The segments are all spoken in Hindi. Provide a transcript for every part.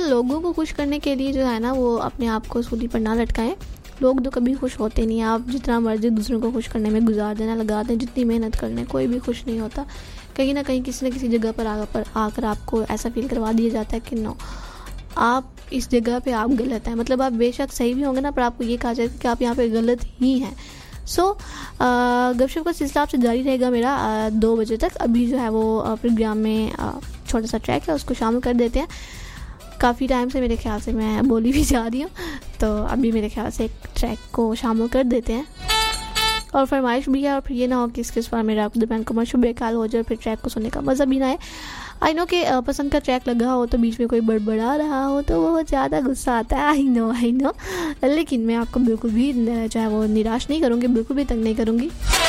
लोगों को खुश करने के लिए जो है ना वो अपने आप को सूली पर ना लटकाएं। लोग तो कभी खुश होते नहीं। आप जितना मर्जी दूसरों को खुश करने में गुजार देना, लगा दें जितनी मेहनत कर लें, कोई भी खुश नहीं होता। कहीं ना कहीं किसी न किसी जगह पर आकर आपको ऐसा फील करवा दिया जाता है कि नो, आप इस जगह पे आप गलत हैं। मतलब आप बेशक सही भी होंगे ना, पर आपको ये कहा जाएगा कि आप यहाँ पे गलत ही हैं। सो गपशप का सिलसिला आपसे जारी रहेगा मेरा 2 बजे तक। अभी जो है वो प्रोग्राम में छोटा सा ट्रैक है, उसको शामिल कर देते हैं। काफ़ी टाइम से मेरे ख्याल से मैं बोली भी जा रही हूँ, तो अभी मेरे ख्याल से एक ट्रैक को शामिल कर देते हैं। और फरमाइश भी है, और फिर ये ना हो कि किस पर मेरा आपके दरमियान कमर्शियल बेकार हो जाए, फिर ट्रैक को सुनने का मज़ा भी ना आए। आई नो कि पसंद का ट्रैक लगा हो तो बीच में कोई बड़बड़ा रहा हो तो बहुत ज़्यादा गुस्सा आता है। आई नो, लेकिन मैं आपको बिल्कुल भी जो है वो निराश नहीं करूँगी, बिल्कुल भी तंग नहीं करूँगी।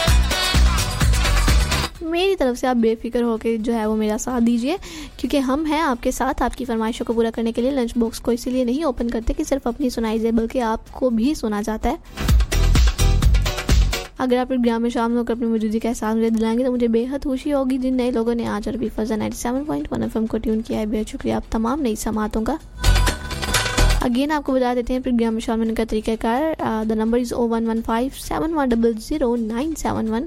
मेरी तरफ से आप बेफिक्र होकर जो है वो मेरा साथ दीजिए, क्योंकि हम हैं आपके साथ। आपकी फरमाइशों को पूरा करने के लिए लंच बॉक्स को इसीलिए नहीं ओपन करते कि सिर्फ अपनी सुनाई जाए, बल्कि आपको भी सुना जाता है। अगर आप प्रोग्राम में शामिल होकर अपनी मौजूदगी का एहसास मुझे दिलाएंगे तो मुझे बेहद खुशी होगी। जिन नए लोगों ने आज अरबी फज़ा 97.1 FM को ट्यून किया है, बेहद शुक्रिया आप तमाम नई समातों का। अगेन आपको बता देते हैं प्रोग्राम में शामिल होने का तरीक़ाकार। The number is 011571000971।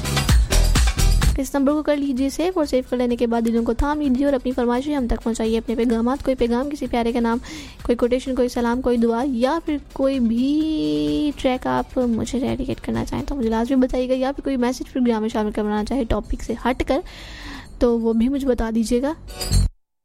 इस नंबर को कर लीजिए सेव, और सेव कर लेने के बाद दिलों को थाम लीजिए और अपनी फरमाइशें हम तक पहुंचाइए। अपने पैगामात, कोई पैगाम किसी प्यारे का नाम, कोई कोटेशन, कोई सलाम, कोई दुआ, या फिर कोई भी ट्रैक आप मुझे डेडिकेट करना चाहें तो मुझे लाजमी बताइएगा। या फिर कोई मैसेज प्रोग्राम में शामिल करवाना चाहे टॉपिक से हट कर, तो वो भी मुझे बता दीजिएगा।